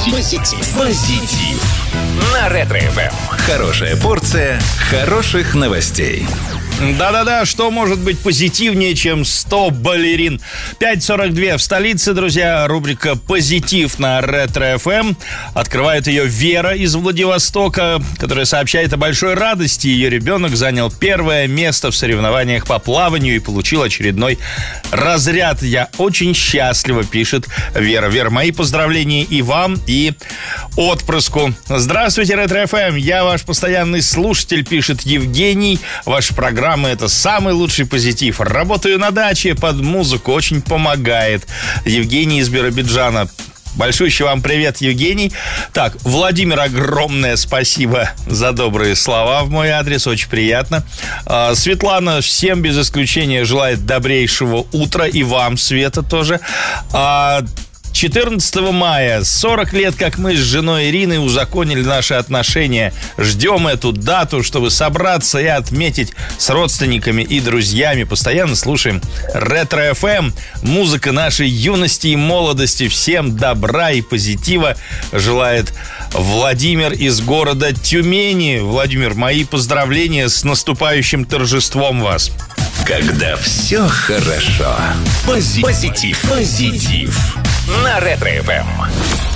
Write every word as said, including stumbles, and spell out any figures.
Позитив. Позитив. На Ретро-эф эм. Хорошая порция хороших новостей. Да-да-да, что может быть позитивнее, чем сто балерин? пять сорок два в столице, друзья. Рубрика «Позитив» на Ретро-эф эм. Открывает ее Вера из Владивостока, которая сообщает о большой радости. Ее ребенок занял первое место в соревнованиях по плаванию и получил очередной разряд. Я очень счастлива, пишет Вера. Вера, мои поздравления и вам, и отпрыску. Здравствуйте, Ретро-эф эм. Я ваш постоянный слушатель, пишет Евгений. Ваша программа — это самый лучший позитив. Работаю на даче под музыку, очень помогает. Евгений из Биробиджана. Большущий вам привет, Евгений. Так, Владимир, огромное спасибо за добрые слова в мой адрес, очень приятно. а, Светлана всем без исключения желает добрейшего утра. И вам, Света, тоже. а, четырнадцатого мая, сорок лет, как мы с женой Ириной узаконили наши отношения. Ждем эту дату, чтобы собраться и отметить с родственниками и друзьями. Постоянно слушаем Ретро-эф эм. Музыка нашей юности и молодости. Всем добра и позитива желает Владимир из города Тюмени. Владимир, мои поздравления с наступающим торжеством вас. Когда все хорошо. Позитив. Позитив. Позитив. На Ретро-эф эм.